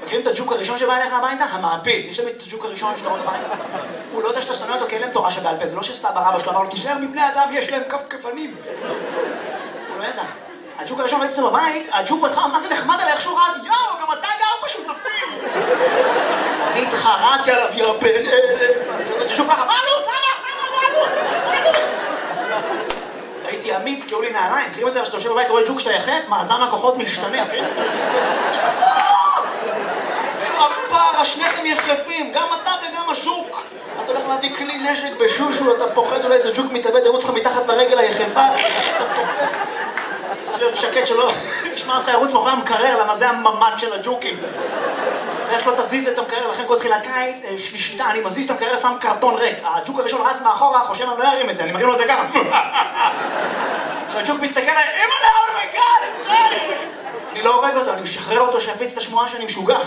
מכירים את הג'וק הראשון שבא אליך הביתה? המעפיל. יש להם את הג'וק הראשון שאתה רואה בבית. הוא לא יודע שאתה שונא אותו כי אין להם תורה שבעל פה. זה לא שסבא רבא שלו אמר לו, תישאר מבני אדם, יש להם כפכפנים. הוא לא ידע. הג'וק הראשון ראיתי אותו בבית, הג'וק בך, מה זה נחמד עליי, איך שהוא רעד, יואו, גם אתה גר בשותפים. אני התחרעתי עליו, יואו, הג'וק ככה, מה עלות? הייתי אמיץ, קראו לי נעליים, מכירים את זה, כשאתה יושב בבית, רואה ג'וק שאתה יחף, מאזן הכוחות משתנה. כפרה, שניכם יחפים, גם אתה וגם הז'וק. אתה הולך להביא כלי נשק בשושו, אתה פוחד, אולי איזה ג'וק מתאבד, ירוץ לך מתחת לרגל היחפה. אתה פוחד. צריך להיות שקט שלא ישמע אותך ירוץ מאחורי המקרר, למה זה הממד של הג'וקים. ואיך שלא תזיז את המקרר, לכן כל תחילת קיץ, שלישיתה, אני מזיז את המקרר, שם קרטון ריק. הג'וק הראשון רץ מאחורה, חושב אני לא ארים את זה, אני מרים לו את זה ככה. והג'וק מסתכל עליי, אימא'לה, אומייגאד, אני לא הורג אותו, אני משחרר אותו שיפיץ את השמועה שאני משוגע.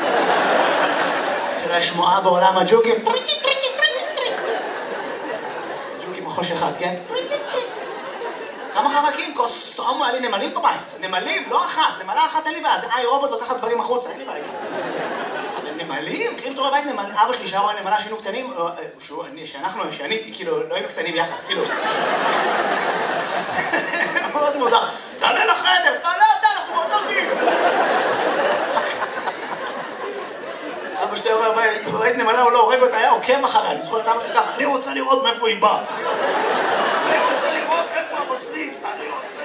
של השמועה בעולם הג'וקים. ג'וקים מחוש אחד, כן? כמה חרקים? קוסומו, היה לי נמלים בבית. נמלים, לא אחת. נמלה אחת אין לי בעיה. זה רובוט לוקחת דברים החוצה, אין לי בעיה. אבל נמלים? מכירים שאתה רואה בית נמל... אבא שלי שהיה רואה נמלה שהיינו קטנים, שאני כאילו, לא היינו קטנים יחד, כאילו. מאוד מוזר. תעלה לחדר, תעלה אתה, אנחנו באותו גיל. אבא שלי רואה בית נמלה, הוא לא הורג אותה, היה עוקב אחריה. אני זוכר את אבא שלי ככה, אני רוצה לראות מאיפה היא באה. אני רוצה לראות איפה הבשריף, אני רוצה...